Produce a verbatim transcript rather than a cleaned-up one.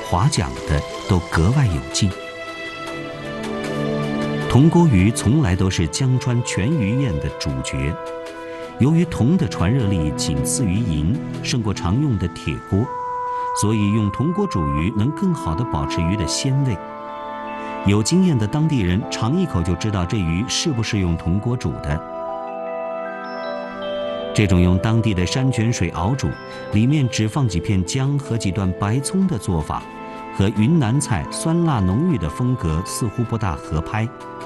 划桨的都格外有劲。铜锅鱼从来都是江川全鱼宴的主角。由于铜的传热力仅次于银，胜过常用的铁锅，所以用铜锅煮鱼能更好地保持鱼的鲜味。有经验的当地人尝一口就知道这鱼是不是用铜锅煮的。这种用当地的山泉水熬煮，里面只放几片姜和几段白葱的做法，和云南菜酸辣浓郁的风格似乎不大合拍。